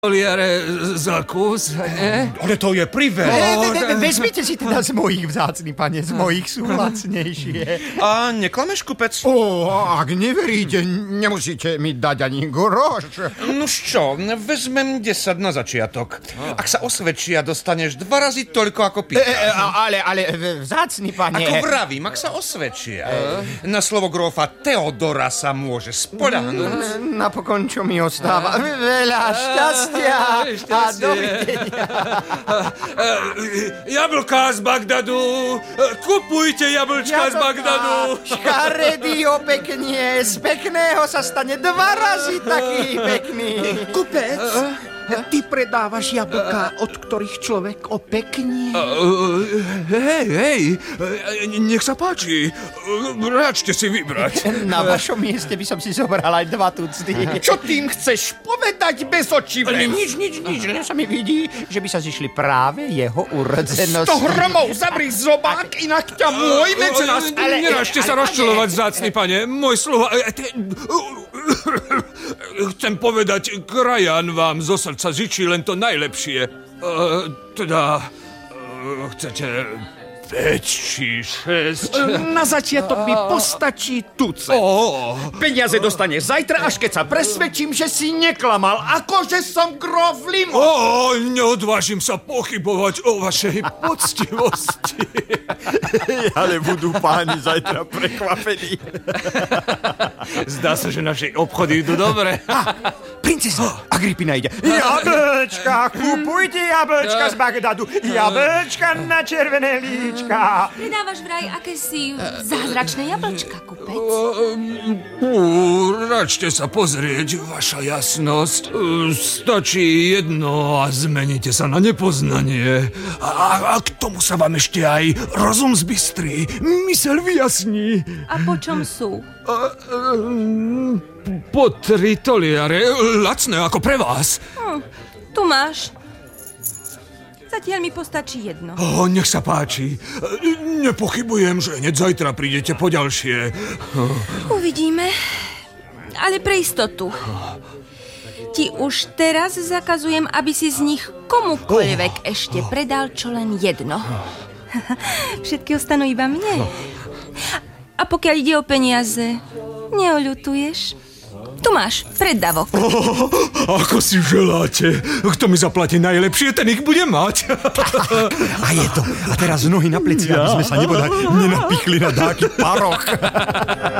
Toliare za kus, Ale to je priveľa. Vezmite si teda z mojich, vzácny pane, z mojich sú lacnejšie. A neklameš, kupec? Ak neveríte, nemusíte mi dať ani groš. Nuž čo, vezmem 10 na začiatok. Ak sa osvedčia, dostaneš 2 razy toľko ako pýtaš. Ale vzácny pane... Ako vravím, ak sa osvedčia. Na slovo grófa Teodora sa môže spoľahnúť. Napokon, čo mi ostáva? Veľa šťastia a dovidenia. Jablká z Bagdadu! Kupujte jablčka z Bagdadu! Škaredý opeknie, z pekného sa stane 2 razy taký pekný. Kupec, ty predávaš jablká, od ktorých človek opeknie? Hej, nech sa páči. Ráčte si vybrať. Na vašom mieste by som si zobral aj 2 tucty. Čo tým chceš povedať bez očí? Nič, len sa mi vidí, že by sa zišli práve jeho urodzenosti. 100 hromov, zabri zobák, inak ťa môj mecenas... Nerážte sa rozčulovať, vzácny pane. Môj sluha... Chcem povedať, krajan vám zo srdca žičí len to najlepšie. Chcete 5 či 6? Na začiatok mi postačí tucet. Peniaze dostaneš zajtra, až keď sa presvedčím, že si neklamal. Akože som gróf Limon. Neodvážim sa pochybovať o vašej poctivosti. Ale budú páni zajtra prekvapení. Zdá sa, že naše obchody idú dobre. Princesa Agripina ide. Jablčka, kupujte jablčka z Bagdadu. Jablčka na červené líčka. Pridávaš vraj akési zázračné jablčka, kupec? Račte sa pozrieť, vaša jasnosť. Stačí jedno a zmeníte sa na nepoznanie. A k tomu sa vám ešte aj rozum zbystrí, myseľ vyjasní. A po čom sú? Po 3 toliare, lacné ako pre vás. Tu máš. Zatiaľ mi postačí jedno. Nech sa páči. Nepochybujem, že hneď zajtra prídete po ďalšie. Uvidíme. Ale pre istotu. Ti už teraz zakazujem, aby si z nich komukoľvek ešte predal čo len jedno. Všetky ostanú iba mne. A pokiaľ ide o peniaze, neoľutuješ? Tu máš, preddavok. Ako si želáte. Kto mi zaplatí najlepšie, ten ich bude mať. A je to. A teraz nohy na pleci, aby sme sa nebodaj nenapichli na dáky paroch.